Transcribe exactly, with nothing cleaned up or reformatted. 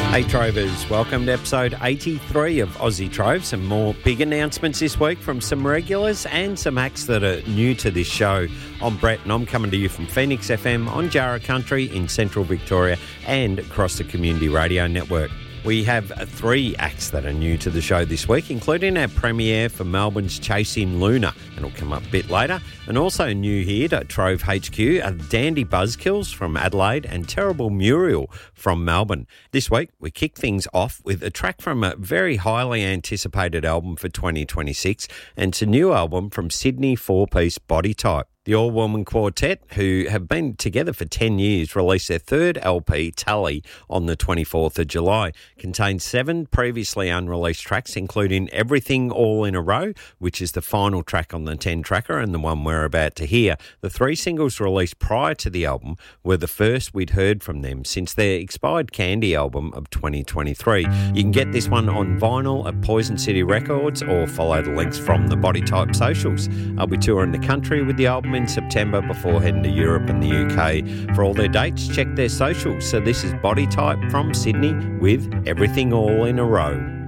Hey Trovers, welcome to episode eighty-three of Aussie Trove. Some more big announcements this week from some regulars and some acts that are new to this show. I'm Brett and I'm coming to you from Phoenix F M on Jarrah Country in central Victoria and across the Community Radio Network. We have three acts that are new to the show this week, including our premiere for Melbourne's Chasing Luna, and it'll come up a bit later. And also new here at Trove H Q are Dandy Buzzkills from Adelaide and Terrible Muriel from Melbourne. This week, we kick things off with a track from a very highly anticipated album for twenty twenty-six, and it's a new album from Sydney four-piece Body Type. The all-woman quartet, who have been together for ten years, released their third L P, Tully, on the twenty-fourth of July. Contains seven previously unreleased tracks, including Everything All in a Row, which is the final track on the ten-tracker and the one we're about to hear. The three singles released prior to the album were the first we'd heard from them since their expired Candy album of twenty twenty-three. You can get this one on vinyl at Poison City Records or follow the links from the Body Type socials. I'll be touring the country with the album in September before heading to Europe and the U K. For all their dates, check their socials. So this is Body Type from Sydney with Everything All in a Row.